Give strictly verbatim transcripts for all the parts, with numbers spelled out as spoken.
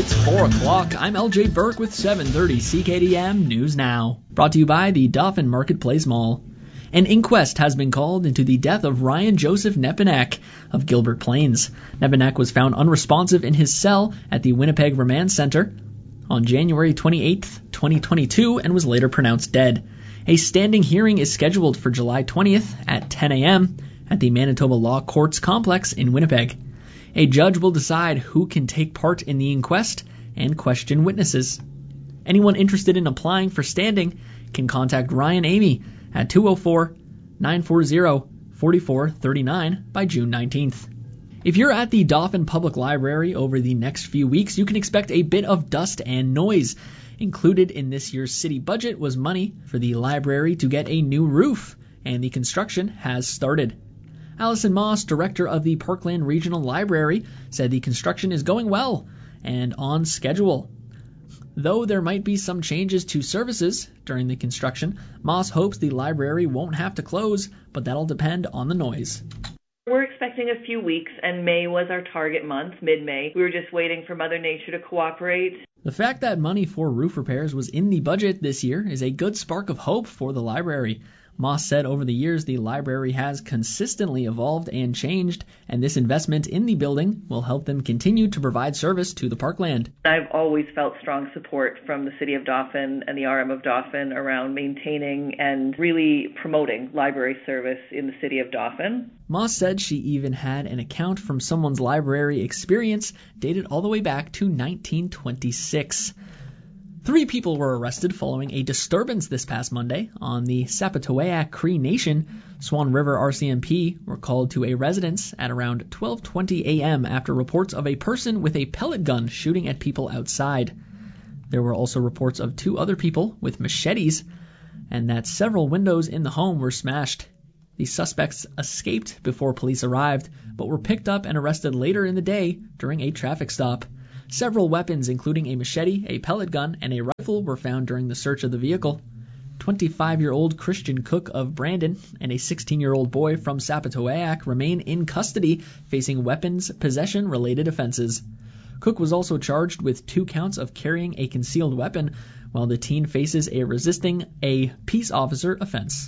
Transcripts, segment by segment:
It's four o'clock. I'm L J Burke with seven thirty C K D M News Now. Brought to you by the Dauphin Marketplace Mall. An inquest has been called into the death of Ryan Joseph Nepinak of Gilbert Plains. Nepinak was found unresponsive in his cell at the Winnipeg Remand Center on January twenty-eighth, twenty twenty-two, and was later pronounced dead. A standing hearing is scheduled for July twentieth at ten a.m. at the Manitoba Law Courts Complex in Winnipeg. A judge will decide who can take part in the inquest and question witnesses. Anyone interested in applying for standing can contact Ryan Amy at two oh four, nine four zero, four four three nine by June nineteenth. If you're at the Dauphin Public Library over the next few weeks, you can expect a bit of dust and noise. Included in this year's city budget was money for the library to get a new roof, and the construction has started. Allison Moss, director of the Parkland Regional Library, said the construction is going well and on schedule. Though there might be some changes to services during the construction, Moss hopes the library won't have to close, but that'll depend on the noise. We're expecting a few weeks, and May was our target month, mid-May. We were just waiting for Mother Nature to cooperate. The fact that money for roof repairs was in the budget this year is a good spark of hope for the library. Moss said over the years the library has consistently evolved and changed, and this investment in the building will help them continue to provide service to the parkland. I've always felt strong support from the City of Dauphin and the R M of Dauphin around maintaining and really promoting library service in the City of Dauphin. Moss said she even had an account from someone's library experience dated all the way back to nineteen twenty-six. Three people were arrested following a disturbance this past Monday on the Sapatawayak Cree Nation. Swan River R C M P were called to a residence at around twelve twenty a.m. after reports of a person with a pellet gun shooting at people outside. There were also reports of two other people with machetes and that several windows in the home were smashed. The suspects escaped before police arrived, but were picked up and arrested later in the day during a traffic stop. Several weapons, including a machete, a pellet gun, and a rifle, were found during the search of the vehicle. twenty-five-year-old Christian Cook of Brandon and a sixteen-year-old boy from Sapatawayak remain in custody, facing weapons possession-related offenses. Cook was also charged with two counts of carrying a concealed weapon, while the teen faces a resisting a peace officer offense.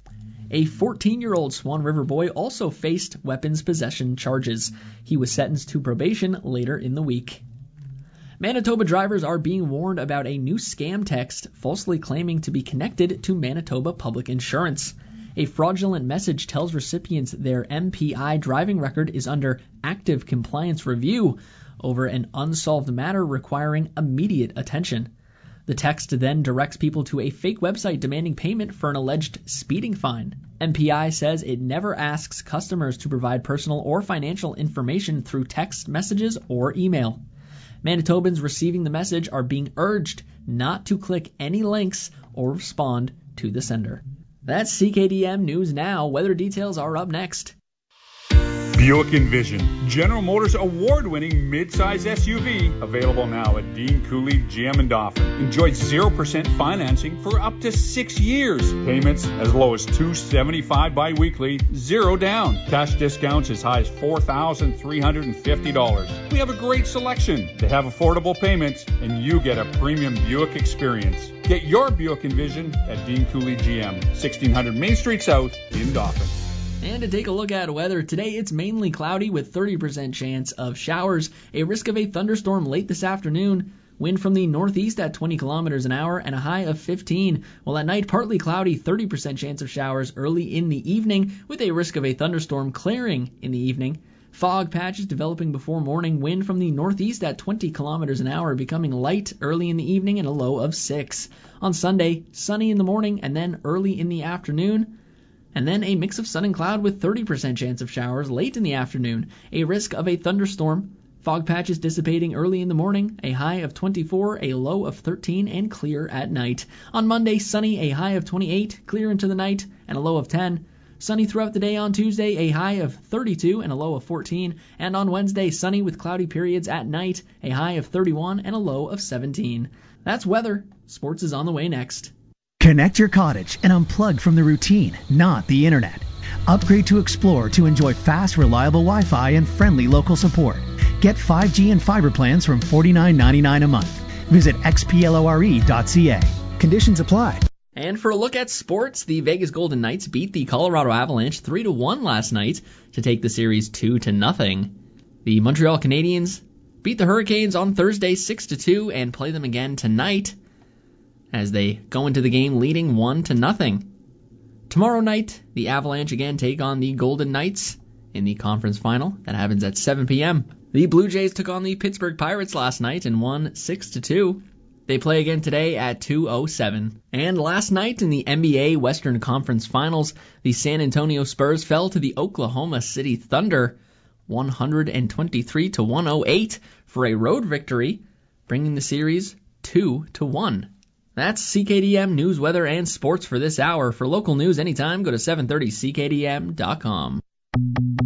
A fourteen-year-old Swan River boy also faced weapons possession charges. He was sentenced to probation later in the week. Manitoba drivers are being warned about a new scam text falsely claiming to be connected to Manitoba Public Insurance. A fraudulent message tells recipients their M P I driving record is under active compliance review over an unsolved matter requiring immediate attention. The text then directs people to a fake website demanding payment for an alleged speeding fine. M P I says it never asks customers to provide personal or financial information through text messages or email. Manitobans receiving the message are being urged not to click any links or respond to the sender. That's C K D M News Now. Weather details are up next. Buick Envision, General Motors award-winning mid-size S U V, available now at Dean Cooley G M and Dauphin. Enjoy zero percent financing for up to six years. Payments as low as two hundred seventy-five dollars bi-weekly, zero down. Cash discounts as high as four thousand three hundred fifty dollars. We have a great selection. They have affordable payments, and you get a premium Buick experience. Get your Buick Envision at Dean Cooley G M, sixteen hundred Main Street South in Dauphin. And to take a look at weather, today it's mainly cloudy with thirty percent chance of showers, a risk of a thunderstorm late this afternoon, wind from the northeast at twenty kilometers an hour, and a high of fifteen. While at night, partly cloudy, thirty percent chance of showers early in the evening, with a risk of a thunderstorm clearing in the evening. Fog patches developing before morning, wind from the northeast at twenty kilometers an hour, becoming light early in the evening and a low of six. On Sunday, sunny in the morning and then early in the afternoon. And then a mix of sun and cloud with thirty percent chance of showers late in the afternoon, a risk of a thunderstorm. Fog patches dissipating early in the morning, a high of twenty-four, a low of thirteen, and clear at night. On Monday, sunny, a high of twenty-eight, clear into the night, and a low of ten. Sunny throughout the day on Tuesday, a high of thirty-two and a low of fourteen. And on Wednesday, sunny with cloudy periods at night, a high of thirty-one and a low of seventeen. That's weather. Sports is on the way next. Connect your cottage and unplug from the routine, not the internet. Upgrade to Explore to enjoy fast, reliable Wi-Fi and friendly local support. Get five G and fiber plans from forty-nine ninety-nine a month. Visit x p lore dot c a. Conditions apply. And for a look at sports, the Vegas Golden Knights beat the Colorado Avalanche three to one last night to take the series two to nothing. The Montreal Canadiens beat the Hurricanes on Thursday six to two and play them again tonight as they go into the game leading one to nothing. Tomorrow night, the Avalanche again take on the Golden Knights in the conference final. That happens at seven p.m. The Blue Jays took on the Pittsburgh Pirates last night and won six to two. They play again today at two oh seven. And last night in the N B A Western Conference Finals, the San Antonio Spurs fell to the Oklahoma City Thunder one twenty-three to one oh eight for a road victory, bringing the series two to one. That's C K D M news, weather, and sports for this hour. For local news anytime, go to seven thirty c k d m dot com.